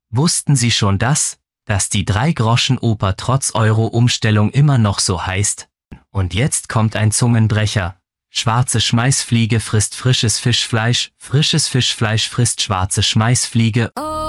Wussten Sie schon dass die 3-Groschen-Oper trotz Euro-Umstellung immer noch so heißt? Und jetzt kommt ein Zungenbrecher. Schwarze Schmeißfliege frisst frisches Fischfleisch frisst schwarze Schmeißfliege.